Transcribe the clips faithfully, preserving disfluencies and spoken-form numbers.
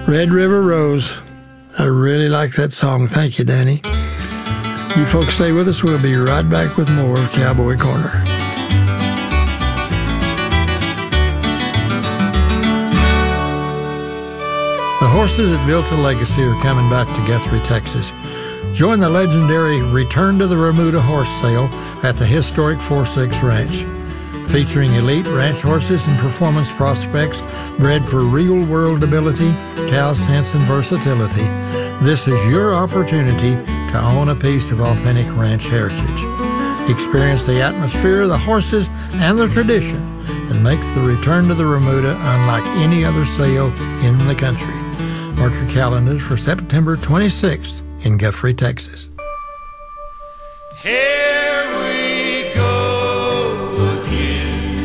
Red River Rose. I really like that song. Thank you, Danny. You folks stay with us. We'll be right back with more of Cowboy Corner. The horses that built a legacy are coming back to Guthrie, Texas. Join the legendary Return to the Remuda horse sale at the historic four six Ranch. Featuring elite ranch horses and performance prospects bred for real-world ability, cow sense, and versatility, this is your opportunity to own a piece of authentic ranch heritage. Experience the atmosphere, the horses, and the tradition that makes the Return to the Remuda unlike any other sale in the country. Mark your calendars for September twenty-sixth in Guthrie, Texas. Here we go again.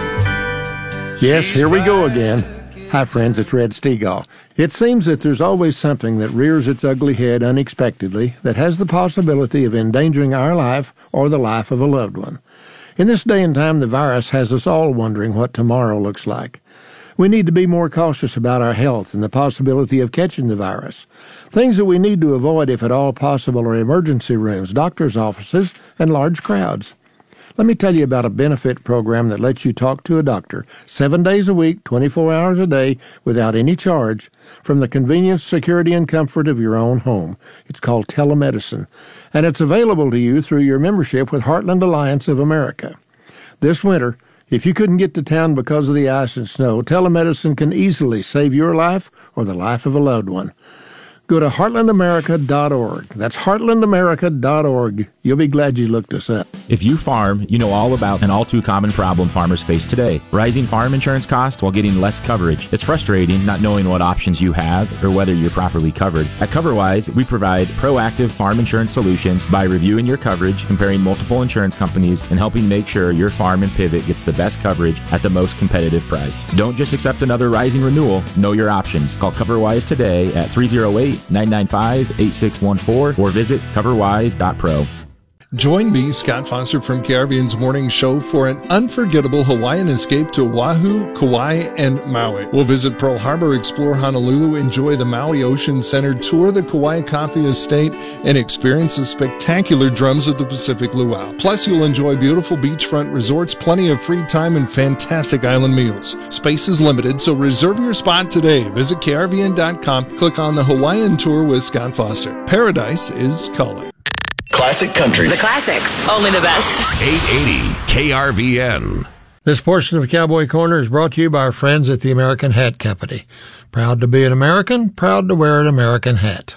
Yes, here we go again. Hi, friends, it's Red Stegall. It seems that there's always something that rears its ugly head unexpectedly that has the possibility of endangering our life or the life of a loved one. In this day and time, the virus has us all wondering what tomorrow looks like. We need to be more cautious about our health and the possibility of catching the virus. Things that we need to avoid, if at all possible, are emergency rooms, doctor's offices, and large crowds. Let me tell you about a benefit program that lets you talk to a doctor seven days a week, twenty-four hours a day, without any charge, from the convenience, security, and comfort of your own home. It's called telemedicine, and it's available to you through your membership with Heartland Alliance of America. This winter, if you couldn't get to town because of the ice and snow, telemedicine can easily save your life or the life of a loved one. Go to heartland america dot org. That's heartland america dot org. You'll be glad you looked us up. If you farm, you know all about an all-too-common problem farmers face today: rising farm insurance costs while getting less coverage. It's frustrating not knowing what options you have or whether you're properly covered. At CoverWise, we provide proactive farm insurance solutions by reviewing your coverage, comparing multiple insurance companies, and helping make sure your farm and pivot gets the best coverage at the most competitive price. Don't just accept another rising renewal. Know your options. Call CoverWise today at three oh eight, nine nine five, eight six one four or visit coverwise dot pro. Join me, Scott Foster from Caribbean's Morning Show, for an unforgettable Hawaiian escape to Oahu, Kauai, and Maui. We'll visit Pearl Harbor, explore Honolulu, enjoy the Maui Ocean Center, tour the Kauai Coffee Estate, and experience the spectacular drums of the Pacific Luau. Plus, you'll enjoy beautiful beachfront resorts, plenty of free time, and fantastic island meals. Space is limited, so reserve your spot today. Visit K R V N dot com, click on the Hawaiian Tour with Scott Foster. Paradise is calling. Classic country. The classics. Only the best. eight eighty K R V N. This portion of Cowboy Corner is brought to you by our friends at the American Hat Company. Proud to be an American, proud to wear an American hat.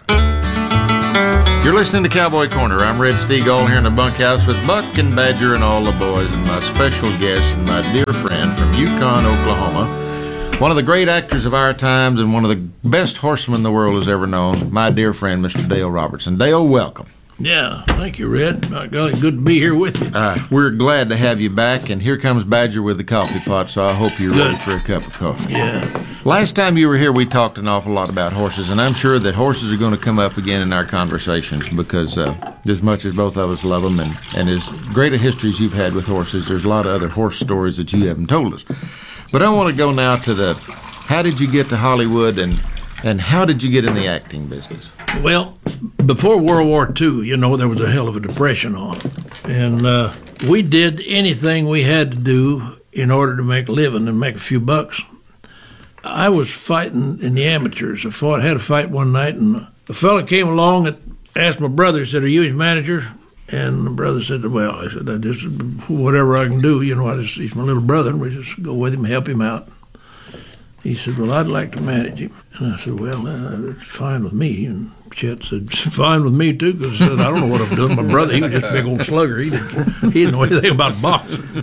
You're listening to Cowboy Corner. I'm Red Stegall here in the bunkhouse with Buck and Badger and all the boys, and my special guest and my dear friend from Yukon, Oklahoma, one of the great actors of our times and one of the best horsemen the world has ever known, my dear friend, Mister Dale Robertson. Dale, welcome. Yeah, thank you, Red. Uh, Good to be here with you. Uh, we're glad to have you back, and here comes Badger with the coffee pot, so I hope you're Good. ready for a cup of coffee. Yeah. Last time you were here, we talked an awful lot about horses, and I'm sure that horses are going to come up again in our conversations because uh, as much as both of us love them and, and as great a history as you've had with horses, there's a lot of other horse stories that you haven't told us. But I want to go now to the, how did you get to Hollywood, and And how did you get in the acting business? Well, before World War Two, you know, there was a hell of a depression on. And uh, we did anything we had to do in order to make a living and make a few bucks. I was fighting in the amateurs. I fought, had a fight one night, and a fella came along and asked my brother, said, "Are you his manager?" And my brother said, "Well," I said, "I just, whatever I can do, you know, I just, he's my little brother, and we just go with him, help him out." He said, "Well, I'd like to manage him." And I said, "Well, uh, it's fine with me." And Chet said, "It's fine with me, too," because I said, "I don't know what I'm doing." My brother, he was just a big old slugger. He didn't, he didn't know anything about boxing.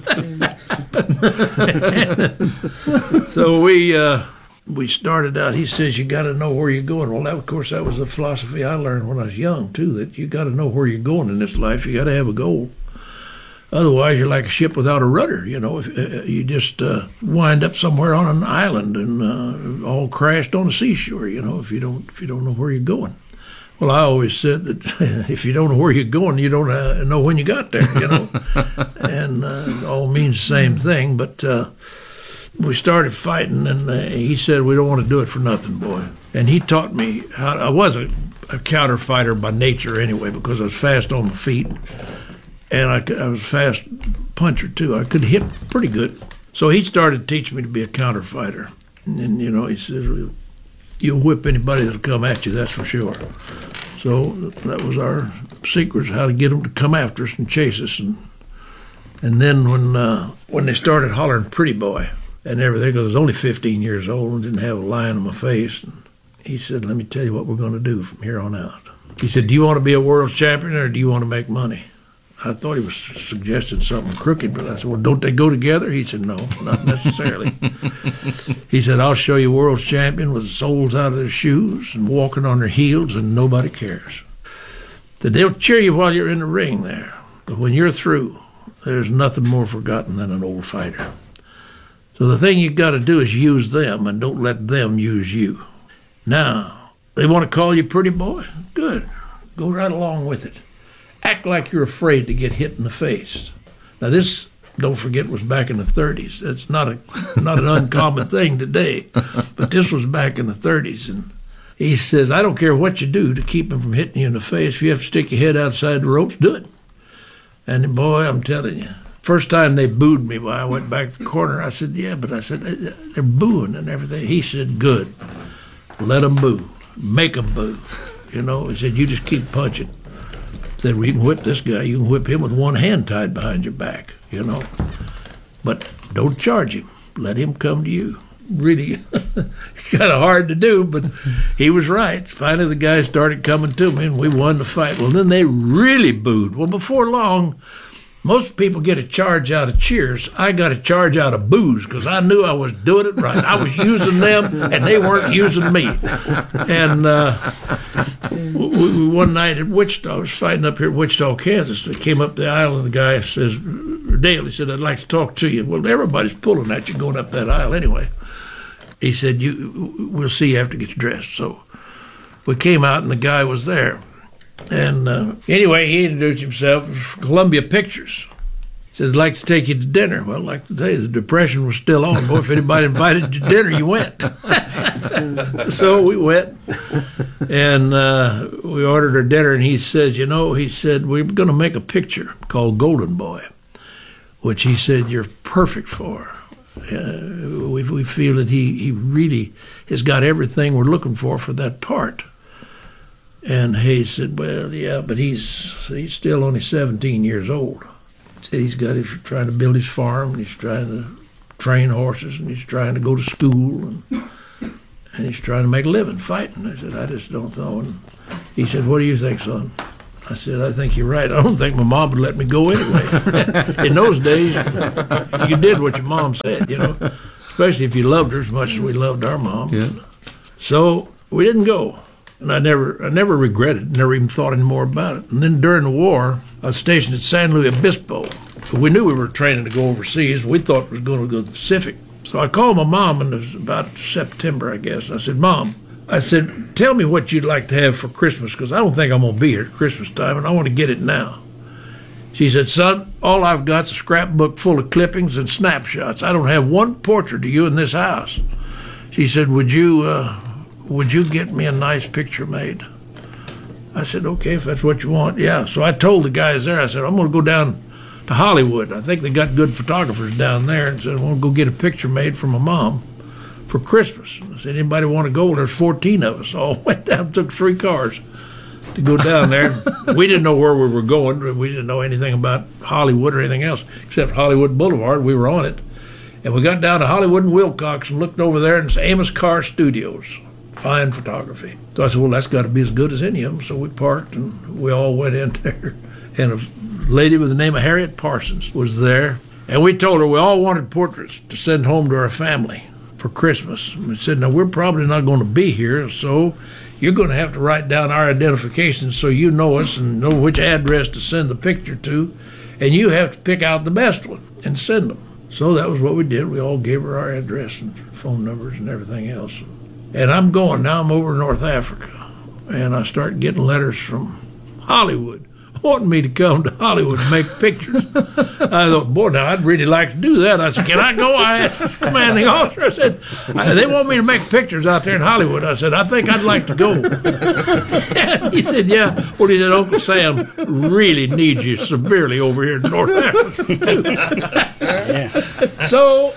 So we uh, we started out. He says, "You got to know where you're going." Well, that, of course, that was a philosophy I learned when I was young, too, that you got to know where you're going in this life. You got to have a goal. Otherwise, you're like a ship without a rudder. You know, if uh, you just uh, wind up somewhere on an island and uh, all crashed on the seashore. You know, if you don't if you don't know where you're going. Well, I always said that if you don't know where you're going, you don't uh, know when you got there. You know, and uh, it all means the same thing. But uh, we started fighting, and uh, he said, we don't want to do it for nothing, boy. And he taught me how, I was a, a counter fighter by nature anyway, because I was fast on my feet, and I, I was a fast puncher too. I could hit pretty good. So he started teaching me to be a counter fighter. And, and you know, he said, you'll whip anybody that'll come at you, that's for sure. So that was our secret, how to get them to come after us and chase us. And and then when uh, when they started hollering pretty boy and everything, because I was only fifteen years old and didn't have a line on my face, and he said, let me tell you what we're going to do from here on out. He said, do you want to be a world champion or do you want to make money? I thought he was suggesting something crooked, but I said, well, don't they go together? He said, no, not necessarily. He said, I'll show you world champion with soles out of their shoes and walking on their heels and nobody cares. That they'll cheer you while you're in the ring there, but when you're through, there's nothing more forgotten than an old fighter. So the thing you got to do is use them and don't let them use you. Now, they want to call you pretty boy? Good. Go right along with it. Act like you're afraid to get hit in the face. Now this, don't forget, was back in the thirties. It's not a not an uncommon thing today, but this was back in the thirties. And he says, I don't care what you do to keep him from hitting you in the face. If you have to stick your head outside the ropes, do it. And boy, I'm telling you, first time they booed me while I went back to the corner, I said, yeah, but I said, they're booing and everything. He said, good. Let them boo. Make them boo. You know, he said, you just keep punching. Said, well, you can whip this guy. You can whip him with one hand tied behind your back, you know. But don't charge him. Let him come to you. Really kind of hard to do, but he was right. Finally, the guys started coming to me, and we won the fight. Well, then they really booed. Well, before long, most people get a charge out of cheers. I got a charge out of boos because I knew I was doing it right. I was using them, and they weren't using me. And uh, we, we, one night at Wichita, I was fighting up here at Wichita, Kansas. I came up the aisle, and the guy says, Dale, he said, I'd like to talk to you. Well, everybody's pulling at you going up that aisle anyway. He said, "You, we'll see you after you get dressed." So we came out, and the guy was there. And uh, anyway, he introduced himself as Columbia Pictures. He said, I'd like to take you to dinner. Well, like today, the Depression was still on. Boy, if anybody invited you to dinner, you went. So we went, and uh, we ordered our dinner, and he says, you know, he said, we're going to make a picture called Golden Boy, which he said you're perfect for. Uh, we, we feel that he, he really has got everything we're looking for for that part. And Hayes said, well, yeah, but he's he's still only seventeen years old. He said he's got he's trying to build his farm, and he's trying to train horses, and he's trying to go to school, and, and he's trying to make a living fighting. I said, I just don't know. And he said, what do you think, son? I said, I think you're right. I don't think my mom would let me go anyway. In those days, you did what your mom said, you know, especially if you loved her as much as we loved our mom. Yeah. So we didn't go. And I never I never regretted, never even thought any more about it. And then during the war, I was stationed at San Luis Obispo. We knew we were training to go overseas. We thought it was going to go to the Pacific. So I called my mom, and it was about September, I guess. I said, Mom, I said, tell me what you'd like to have for Christmas, because I don't think I'm going to be here at Christmas time, and I want to get it now. She said, son, all I've got is a scrapbook full of clippings and snapshots. I don't have one portrait of you in this house. She said, would you... Uh, would you get me a nice picture made? I said, okay, if that's what you want, yeah. So I told the guys there, I said, I'm going to go down to Hollywood. I think they got good photographers down there, and said, I want to go get a picture made for my mom for Christmas. I said, anybody want to go? Well, there's fourteen of us. All went down, took three cars to go down there. We didn't know where we were going. We didn't know anything about Hollywood or anything else, except Hollywood Boulevard. We were on it. And we got down to Hollywood and Wilcox and looked over there, and it's Amos Carr Studios. Fine photography. So I said, well, that's got to be as good as any of them. So we parked, and we all went in there. And a lady with the name of Harriet Parsons was there. And we told her we all wanted portraits to send home to our family for Christmas. And we said, now, we're probably not going to be here, so you're going to have to write down our identifications so you know us and know which address to send the picture to. And you have to pick out the best one and send them. So that was what we did. We all gave her our address and phone numbers and everything else. And I'm going, now I'm over in North Africa, and I start getting letters from Hollywood. wanting me to come to Hollywood and make pictures. I thought, boy, now I'd really like to do that. I said, can I go? I asked the commanding officer. I said, they want me to make pictures out there in Hollywood. I said, I think I'd like to go. He said, yeah. Well, he said, Uncle Sam really needs you severely over here in North Africa, too. Yeah. So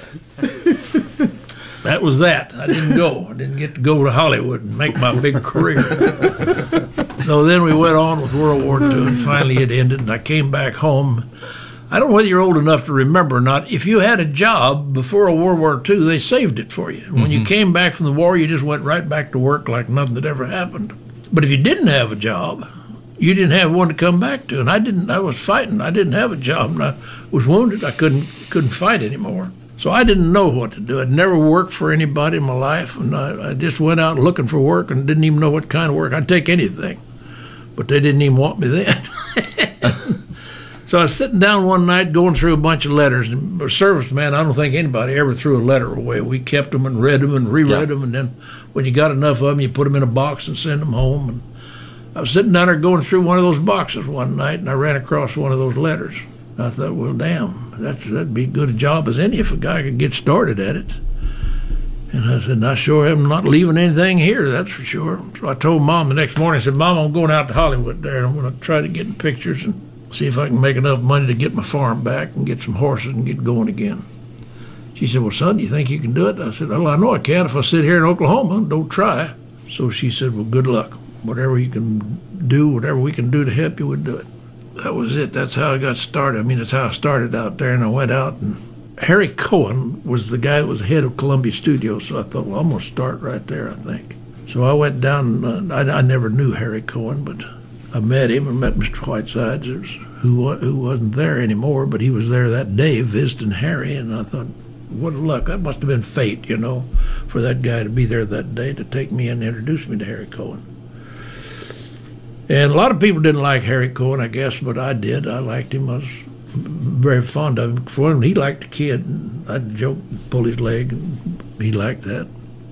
that was that. I didn't go. I didn't get to go to Hollywood and make my big career. So then we went on with World War Two, and finally it ended, and I came back home. I don't know whether you're old enough to remember or not. If you had a job before World War Two, they saved it for you. When mm-hmm. you came back from the war, you just went right back to work like nothing had ever happened. But if you didn't have a job, you didn't have one to come back to. And I didn't. I was fighting. I didn't have a job, and I was wounded. I couldn't couldn't fight anymore. So I didn't know what to do. I'd never worked for anybody in my life, and I, I just went out looking for work and didn't even know what kind of work. I'd take anything, but they didn't even want me then. So I was sitting down one night going through a bunch of letters. And a serviceman, I don't think anybody ever threw a letter away. We kept them and read them and reread yeah. them, and then when you got enough of them, you put them in a box and send them home. And I was sitting down there going through one of those boxes one night, and I ran across one of those letters. I thought, well, damn, that's, that'd be as good a job as any if a guy could get started at it. And I said, I sure am not leaving anything here, that's for sure. So I told Mom the next morning, I said, Mom, I'm going out to Hollywood there, and I'm going to try to get in pictures and see if I can make enough money to get my farm back and get some horses and get going again. She said, well, son, do you think you can do it? I said, well, I know I can if I sit here in Oklahoma and don't try. So she said, well, good luck. Whatever you can do, whatever we can do to help you, we'll do it. That was it. That's how I got started. I mean, that's how I started out there, and I went out, and Harry Cohen was the guy that was the head of Columbia Studios, so I thought, well, I'm going to start right there, I think. So I went down. Uh, I, I never knew Harry Cohen, but I met him and met Mister Whitesides, who who wasn't there anymore, but he was there that day visiting Harry, and I thought, what luck. That must have been fate, you know, for that guy to be there that day to take me and introduce me to Harry Cohen. And a lot of people didn't like Harry Cohen, I guess, but I did. I liked him. I was very fond of him. For him, he liked the kid. And I'd joke, pull his leg, and he liked that.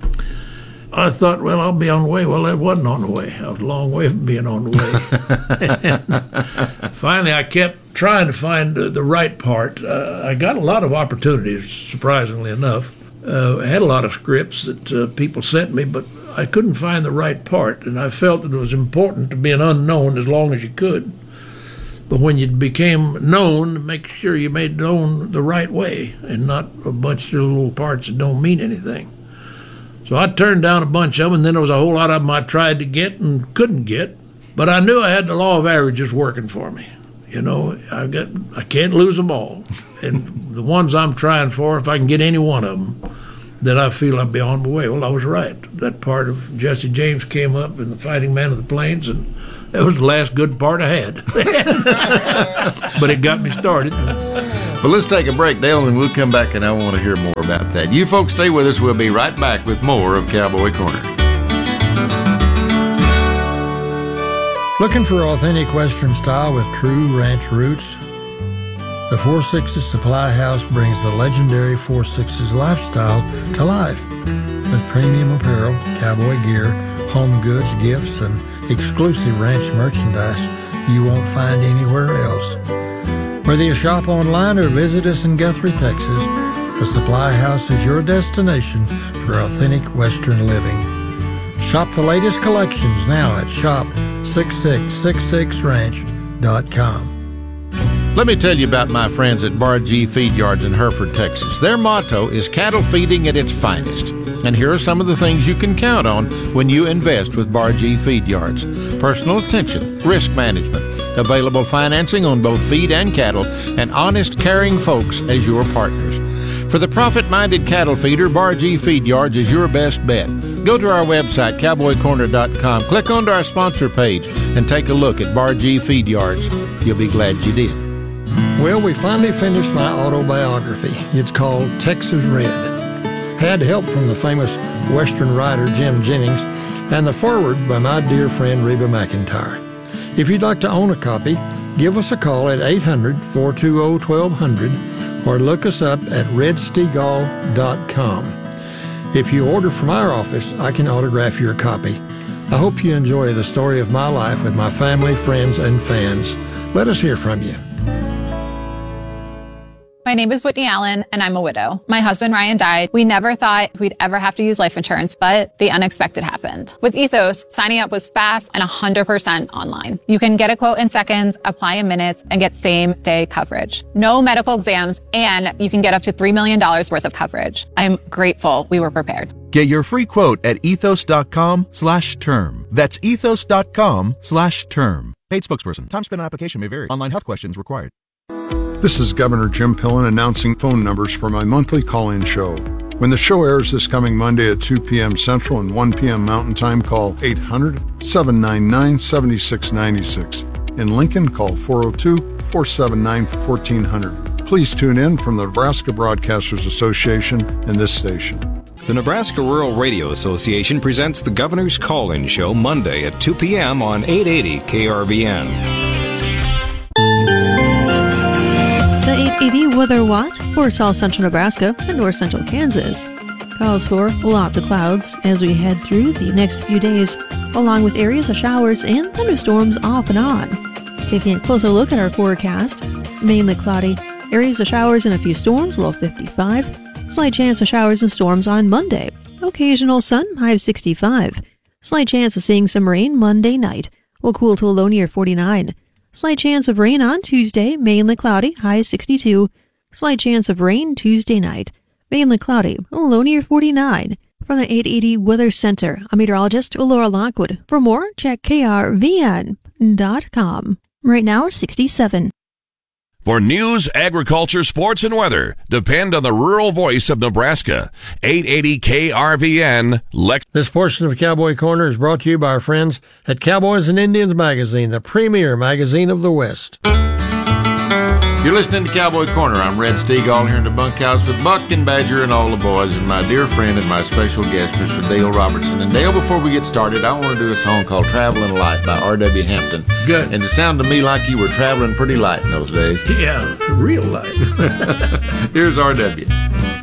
I thought, well, I'll be on the way. Well, that wasn't on the way. I was a long way from being on the way. Finally, I kept trying to find uh, the right part. Uh, I got a lot of opportunities, surprisingly enough. Uh, I had a lot of scripts that uh, people sent me, but I couldn't find the right part, and I felt that it was important to be an unknown as long as you could. But when you became known, make sure you made known the right way and not a bunch of little parts that don't mean anything. So I turned down a bunch of them, and then there was a whole lot of them I tried to get and couldn't get. But I knew I had the law of averages working for me. You know, I got I can't lose them all. And the ones I'm trying for, if I can get any one of them, then I feel I'll be on my way. Well, I was right. That part of Jesse James came up in The Fighting Man of the Plains, and that was the last good part I had. But it got me started. Well, let's take a break, Dale, and we'll come back, and I want to hear more about that. You folks stay with us. We'll be right back with more of Cowboy Corner. Looking for authentic Western style with true ranch roots? The Four Sixes Supply House brings the legendary Four Sixes lifestyle to life with premium apparel, cowboy gear, home goods, gifts, and exclusive ranch merchandise you won't find anywhere else. Whether you shop online or visit us in Guthrie, Texas, the Supply House is your destination for authentic Western living. Shop the latest collections now at shop six six six six ranch dot com. Let me tell you about my friends at Bar G Feed Yards in Hereford, Texas. Their motto is cattle feeding at its finest. And here are some of the things you can count on when you invest with Bar G Feed Yards. Personal attention, risk management, available financing on both feed and cattle, and honest, caring folks as your partners. For the profit-minded cattle feeder, Bar G Feed Yards is your best bet. Go to our website, cowboy corner dot com, click onto our sponsor page, and take a look at Bar G Feed Yards. You'll be glad you did. Well, we finally finished my autobiography. It's called Texas Red. Had help from the famous Western writer Jim Jennings and the foreword by my dear friend Reba McEntire. If you'd like to own a copy, give us a call at eight hundred, four two zero, one two zero zero or look us up at red stegall dot com. If you order from our office, I can autograph your copy. I hope you enjoy the story of my life with my family, friends, and fans. Let us hear from you. My name is Whitney Allen, and I'm a widow. My husband, Ryan, died. We never thought we'd ever have to use life insurance, but the unexpected happened. With Ethos, signing up was fast and one hundred percent online. You can get a quote in seconds, apply in minutes, and get same-day coverage. No medical exams, and you can get up to three million dollars worth of coverage. I'm grateful we were prepared. Get your free quote at ethos.com slash term. That's ethos.com slash term. Paid spokesperson. Time spent on application may vary. Online health questions required. This is Governor Jim Pillen announcing phone numbers for my monthly call-in show. When the show airs this coming Monday at two p.m. Central and one p.m. Mountain Time, call eight hundred, seven nine nine, seven six nine six. In Lincoln, call four oh two, four seven nine, fourteen hundred. Please tune in from the Nebraska Broadcasters Association and this station. The Nebraska Rural Radio Association presents the Governor's Call-In Show Monday at two p.m. on eight eighty K R V N. The eight eighty Weather Watch for South Central Nebraska and North Central Kansas calls for lots of clouds as we head through the next few days, along with areas of showers and thunderstorms off and on. Taking a closer look at our forecast, mainly cloudy, areas of showers and a few storms, low fifty-five. Slight chance of showers and storms on Monday. Occasional sun, high of sixty-five. Slight chance of seeing some rain Monday night. Will cool to a low near forty-nine. Slight chance of rain on Tuesday, mainly cloudy, high sixty-two. Slight chance of rain Tuesday night, mainly cloudy, low near forty-nine. From the eight eighty Weather Center, I'm meteorologist Laura Lockwood. For more, check K R V N dot com. Right now, sixty-seven. For news, agriculture, sports, and weather, depend on the rural voice of Nebraska. eight eighty K R V N, Lex. This portion of Cowboy Corner is brought to you by our friends at Cowboys and Indians Magazine, the premier magazine of the West. You're listening to Cowboy Corner. I'm Red Stegall here in the bunkhouse with Buck and Badger and all the boys and my dear friend and my special guest, Mister Dale Robertson. And Dale, before we get started, I want to do a song called Traveling Light by R W Hampton. Good. And it sounded to me like you were traveling pretty light in those days. Yeah, real light. Here's R W.